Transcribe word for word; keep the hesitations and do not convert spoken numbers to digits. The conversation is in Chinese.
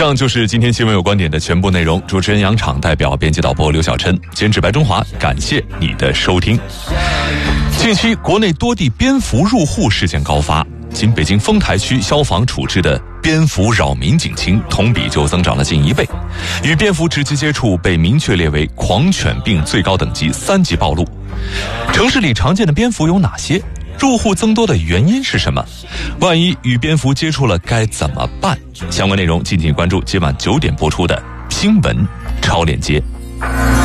上就是今天新闻有观点的全部内容，主持人杨昶代表编辑导播刘晓琛，监制白中华，感谢你的收听。近期国内多地蝙蝠入户事件高发，仅北京丰台区消防处置的蝙蝠扰民警情同比就增长了近一倍，与蝙蝠直接接触被明确列为狂犬病最高等级三级暴露。城市里常见的蝙蝠有哪些？入户增多的原因是什么？万一与蝙蝠接触了该怎么办？相关内容敬请关注今晚九点播出的新闻超链接。